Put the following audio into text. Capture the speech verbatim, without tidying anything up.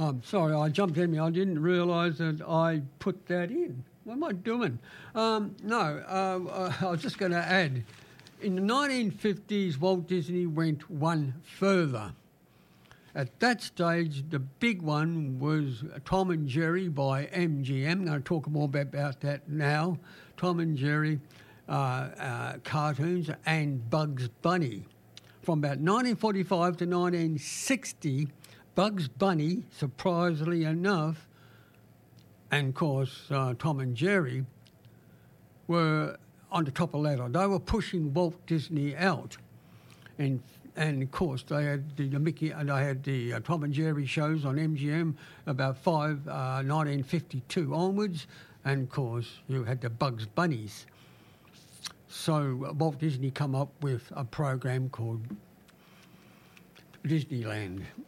I'm sorry, I jumped in me. I didn't realise that I put that in. What am I doing? Um, no, uh, I was just going to add, in the nineteen fifties, Walt Disney went one further. At that stage, the big one was Tom and Jerry by M G M. I'm going to talk more about that now. Tom and Jerry uh, uh, cartoons and Bugs Bunny. From about nineteen forty-five to nineteen sixty, Bugs Bunny, surprisingly enough, and of course uh, Tom and Jerry, were on the top of the ladder. They were pushing Walt Disney out. And and of course they had the, the Mickey, and they had the uh, Tom and Jerry shows on M G M about five, uh, nineteen fifty-two onwards, and of course you had the Bugs Bunnies. So Walt Disney come up with a program called Disneyland,